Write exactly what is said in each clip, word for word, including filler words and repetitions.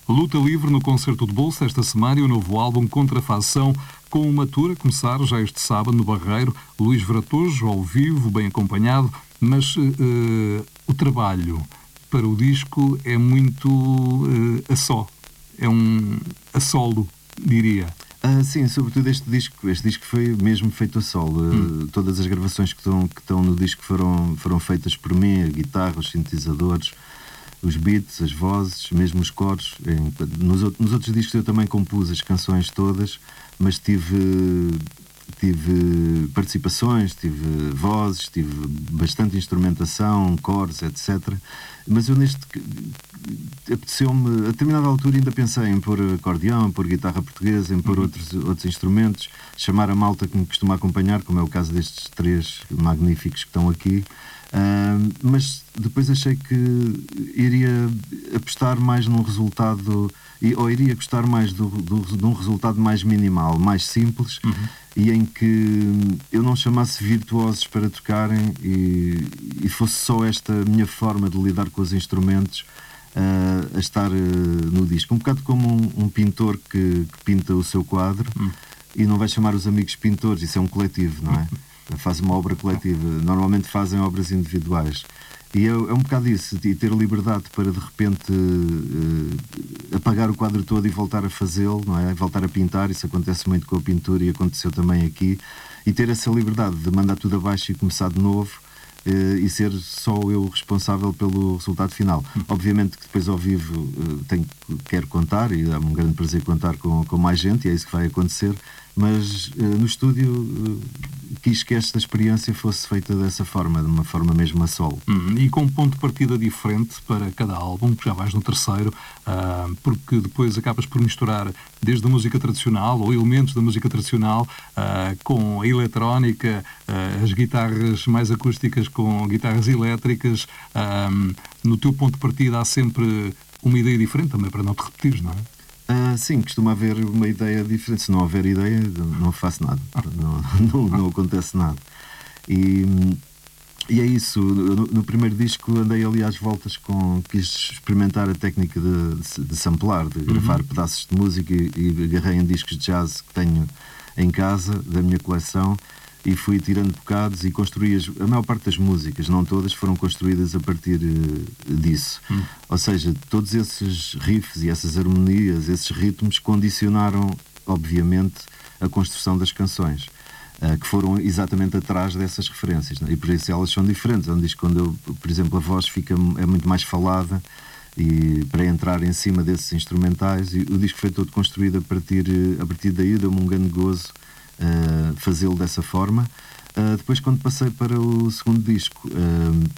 Luta Livre no Concerto de Bolsa esta semana e o novo álbum Contrafação, com uma tour a começar já este sábado no Barreiro. Luís Vratojo, ao vivo, bem acompanhado, mas uh, o trabalho para o disco é muito uh, a só, é um a solo, diria. Ah, sim, sobretudo este disco. Este disco foi mesmo feito a solo. Hum. Uh, todas as gravações que estão, que estão no disco foram, foram feitas por mim, a guitarra, os sintetizadores, os beats, as vozes, mesmo os coros. Nos, nos outros discos eu também compus as canções todas, mas tive, tive participações, tive vozes, tive bastante instrumentação, cores, etcétera. Mas eu neste... apeteceu-me, a determinada altura ainda pensei em pôr acordeão, em pôr guitarra portuguesa, em pôr uhum. outros, outros instrumentos, chamar a malta que me costuma acompanhar, como é o caso destes três magníficos que estão aqui. Uh, mas depois achei que iria apostar mais num resultado, ou iria gostar mais do, do, de um resultado mais minimal, mais simples, uhum. e em que eu não chamasse virtuosos para tocarem e, e fosse só esta minha forma de lidar com os instrumentos uh, a estar uh, no disco. Um bocado como um, um pintor que, que pinta o seu quadro uhum. e não vai chamar os amigos pintores, isso é um coletivo, não é? Faz uma obra coletiva. Normalmente fazem obras individuais. E é, é um bocado isso, e ter liberdade para de repente uh, apagar o quadro todo e voltar a fazê-lo, não é? Voltar a pintar. Isso acontece muito com a pintura e aconteceu também aqui. E ter essa liberdade de mandar tudo abaixo e começar de novo uh, e ser só eu responsável pelo resultado final. Hum. Obviamente que depois ao vivo uh, tenho, quero contar, e é um grande prazer contar com, com mais gente, e é isso que vai acontecer. Mas uh, no estúdio uh, quis que esta experiência fosse feita dessa forma, de uma forma mesmo a solo. Hum, e com um ponto de partida diferente para cada álbum, que já vais no terceiro, uh, porque depois acabas por misturar desde a música tradicional, ou elementos da música tradicional, uh, com a eletrónica, uh, as guitarras mais acústicas com guitarras elétricas. Uh, no teu ponto de partida há sempre uma ideia diferente também, para não te repetires, não é? Uh, sim, costuma haver uma ideia diferente. Se não houver ideia, não faço nada. Não, não, não acontece nada. E, e é isso. No, no primeiro disco andei ali às voltas com... Quis experimentar a técnica de, de samplar, de gravar uhum. pedaços de música, e, e agarrei em discos de jazz que tenho em casa, da minha coleção, e fui tirando bocados e construí as, a maior parte das músicas, não todas, foram construídas a partir uh, disso. Hum. Ou seja, todos esses riffs e essas harmonias, esses ritmos condicionaram, obviamente, a construção das canções, uh, que foram exatamente atrás dessas referências, né? E por isso elas são diferentes. É um disco onde, eu, por exemplo, a voz fica, é muito mais falada, e para entrar em cima desses instrumentais, e o disco foi todo construído a partir, a partir daí, deu-me um grande gozo Uh, fazê-lo dessa forma. Uh, depois, quando passei para o segundo disco, uh,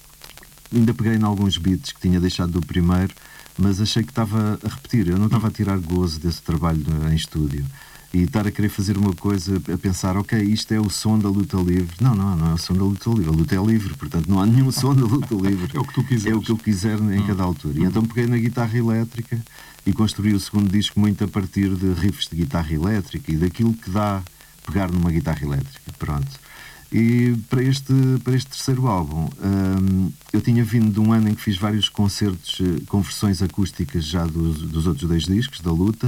ainda peguei em alguns beats que tinha deixado do primeiro, mas achei que estava a repetir. Eu não estava a tirar gozo desse trabalho em estúdio e estar a querer fazer uma coisa, a pensar, ok, isto é o som da luta livre. Não, não, não é o som da luta livre. A luta é livre, portanto não há nenhum som da luta livre. É o que tu quiseres. É o que eu quiser em hum. cada altura. E então peguei na guitarra elétrica e construí o segundo disco muito a partir de riffs de guitarra elétrica e daquilo que dá pegar numa guitarra elétrica. Pronto. E para este, para este terceiro álbum, hum, eu tinha vindo de um ano em que fiz vários concertos com versões acústicas já dos, dos outros dois discos, da luta,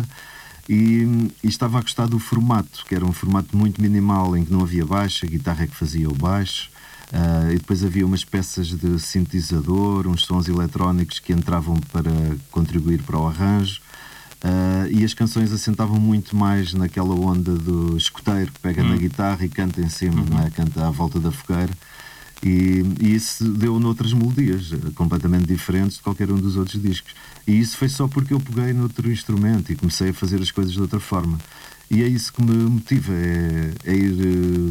e, e estava a gostar do formato, que era um formato muito minimal, em que não havia baixo, a guitarra é que fazia o baixo, uh, e depois havia umas peças de sintetizador, uns sons eletrónicos que entravam para contribuir para o arranjo. Uh, e as canções assentavam muito mais naquela onda do escoteiro que pega hum. na guitarra e canta em cima, uhum. não é? Canta à volta da fogueira, e, e isso deu noutras melodias completamente diferentes de qualquer um dos outros discos, e isso foi só porque eu peguei noutro instrumento e comecei a fazer as coisas de outra forma, e é isso que me motiva, é, é ir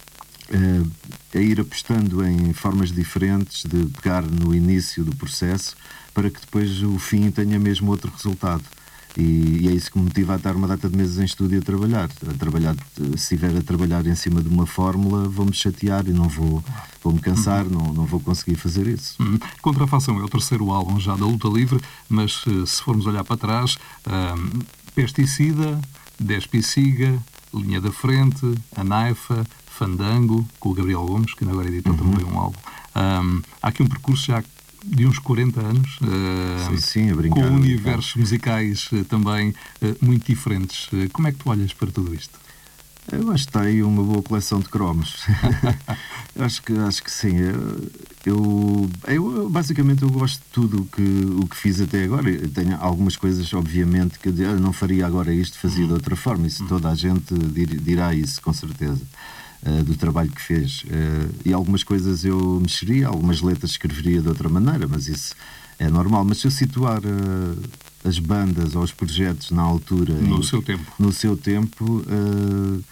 é, é ir apostando em formas diferentes de pegar no início do processo para que depois o fim tenha mesmo outro resultado. E, e é isso que me motiva a estar uma data de meses em estúdio a trabalhar. A trabalhar se estiver a trabalhar em cima de uma fórmula, vou-me chatear e não vou, vou-me cansar, uhum. não, não vou conseguir fazer isso. Uhum. Contrafação é o terceiro álbum já da Luta Livre, mas se formos olhar para trás, um, Pesticida, Despiciga, Linha da Frente, A Naifa, Fandango, com o Gabriel Gomes, que agora editou uhum. também um álbum. Um, há aqui um percurso já de uns quarenta anos, uh, sim, sim, a brincar, com universos musicais uh, também uh, muito diferentes. Uh, como é que tu olhas para tudo isto? Eu acho que está aí uma boa coleção de cromos. eu acho que, acho que sim. Eu, eu, basicamente, eu gosto de tudo o que, o que fiz até agora. Eu tenho algumas coisas, obviamente, que eu não faria agora isto, fazia de outra forma. Isso toda a gente dirá isso, com certeza, uh, do trabalho que fez. Uh, e algumas coisas eu mexeria, algumas letras escreveria de outra maneira, mas isso é normal. Mas se eu situar uh, as bandas ou os projetos na altura... No em, seu tempo. No seu tempo... Uh,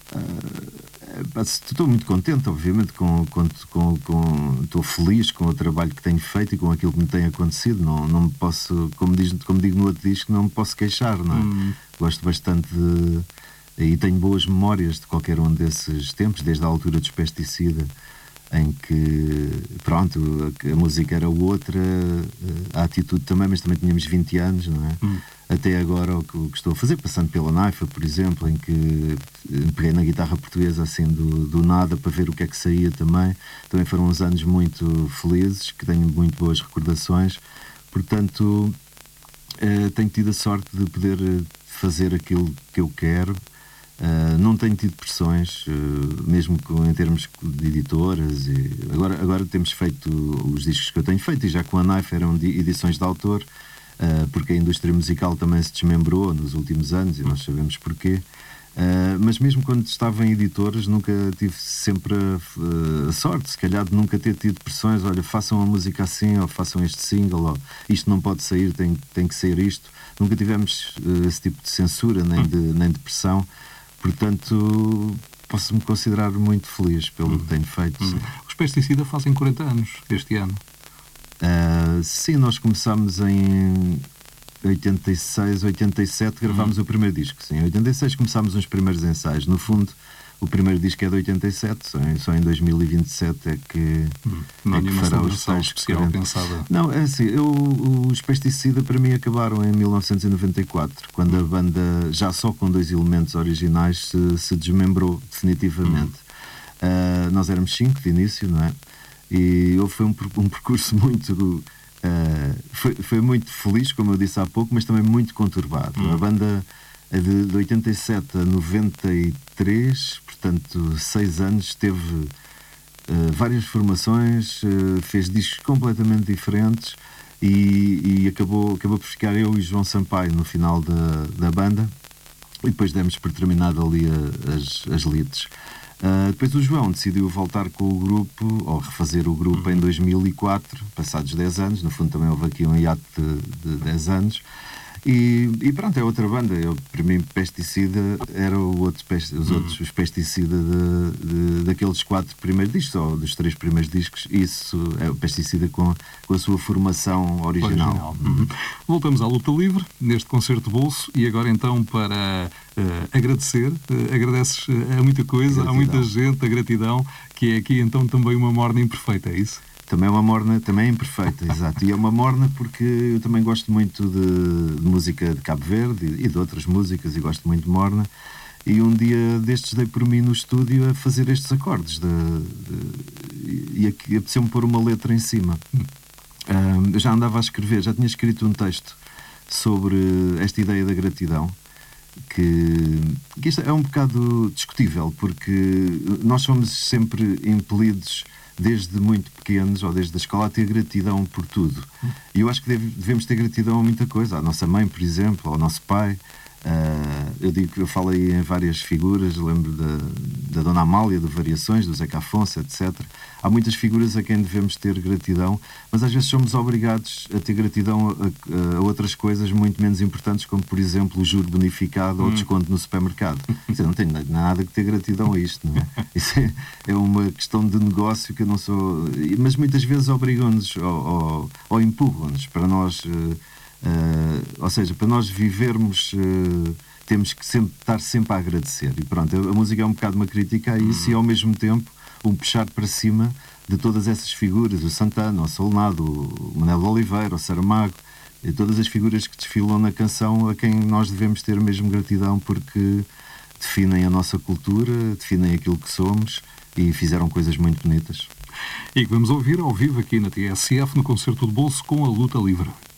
Uh, estou muito contente, obviamente, com, com, com, com, estou feliz com o trabalho que tenho feito e com aquilo que me tem acontecido. Não, não me posso, como, diz, como digo no outro disco, não me posso queixar, não é? Hum. Gosto bastante de, e tenho boas memórias de qualquer um desses tempos, desde a altura dos Pesticida, em que, pronto, a, a música era outra, a atitude também, mas também tínhamos vinte anos, não é? Hum. Até agora o que, o que estou a fazer, passando pela Naifa, por exemplo, em que peguei na guitarra portuguesa assim do, do nada para ver o que é que saía também. Também foram uns anos muito felizes, que tenho muito boas recordações. Portanto, eh, tenho tido a sorte de poder fazer aquilo que eu quero. Uh, não tenho tido pressões, uh, mesmo com, em termos de editoras. E agora, agora temos feito os discos que eu tenho feito, e já com a Naifa eram edições de autor, uh, porque a indústria musical também se desmembrou nos últimos anos e nós sabemos porquê. Uh, mas mesmo quando estava em editoras, nunca tive sempre a, a sorte, se calhar, de nunca ter tido pressões. Olha, façam a música assim, ou façam este single, ou isto não pode sair, tem, tem que ser isto. Nunca tivemos uh, esse tipo de censura, nem de, nem de pressão. Portanto, posso-me considerar muito feliz pelo hum. que tenho feito. Hum. Os Pesticida fazem quarenta anos este ano. Uh, sim, nós começámos em oitenta e seis, oitenta e sete, gravámos hum. o primeiro disco. Sim, em oitenta e seis começámos os primeiros ensaios. No fundo, o primeiro disco é de oitenta e sete, só em, só em dois mil e vinte e sete é que, hum. Não é que fará os tais especial quarenta. Pensada. Não, é assim, eu, os Pesticida para mim acabaram em mil novecentos e noventa e quatro, quando a banda, já só com dois elementos originais, se, se desmembrou definitivamente. Hum. Uh, nós éramos cinco de início, não é? E houve foi um, um percurso muito... Uh, foi, foi muito feliz, como eu disse há pouco, mas também muito conturbado. Hum. A banda de, de oitenta e sete a noventa e três, portanto, seis anos, teve uh, várias formações, uh, fez discos completamente diferentes e, e acabou, acabou por ficar eu e João Sampaio no final da, da banda, e depois demos por terminado ali a, as, as leads. Uh, depois o João decidiu voltar com o grupo, ou refazer o grupo, uhum. em dois mil e quatro, passados dez anos. No fundo também houve aqui um hiato de, de dez anos. E, e pronto, é outra banda. Eu, para mim, Pesticida era o outro, os uhum. outros os Pesticida de, de, daqueles quatro primeiros discos, ou dos três primeiros discos. Isso é o Pesticida com, com a sua formação original. original. Uhum. Voltamos à luta livre, neste concerto bolso, e agora então para uh, agradecer. Uh, agradeces a muita coisa, gratidão. A muita gente, a gratidão, que é aqui então também uma morna imperfeita, é isso? Também é uma morna, também é imperfeita, exato. E é uma morna porque eu também gosto muito de, de música de Cabo Verde e, e de outras músicas, e gosto muito de morna. E um dia destes dei por mim no estúdio a fazer estes acordes de, de, e apeteceu-me pôr uma letra em cima. Um, eu já andava a escrever, já tinha escrito um texto sobre esta ideia da gratidão, que, que isto é um bocado discutível, porque nós somos sempre impelidos desde muito pequenos, ou desde a escola, a ter gratidão por tudo. E eu acho que deve, devemos ter gratidão a muita coisa. À nossa mãe, por exemplo, ao nosso pai. Uh, eu digo que eu falo aí em várias figuras, lembro da, da Dona Amália, do Variações, do Zeca Afonso, etcétera. Há muitas figuras a quem devemos ter gratidão, mas às vezes somos obrigados a ter gratidão a, a outras coisas muito menos importantes, como por exemplo o juro bonificado hum. ou o desconto no supermercado. Eu não tenho nada que ter gratidão a isto, não é? Isso é, é uma questão de negócio que eu não sou... Mas muitas vezes obrigam-nos ou, ou, ou empurram-nos para nós... Uh, ou seja, para nós vivermos, uh, temos que sempre, estar sempre a agradecer. E pronto, a, a música é um bocado uma crítica a isso, uhum. e ao mesmo tempo um puxar para cima de todas essas figuras, o Santana, o Solnado, o Manuel de Oliveira, o Saramago, e todas as figuras que desfilam na canção, a quem nós devemos ter mesmo gratidão, porque definem a nossa cultura, definem aquilo que somos e fizeram coisas muito bonitas. e que vamos ouvir ao vivo aqui na T S F no Concerto de Bolso com a Luta Livre.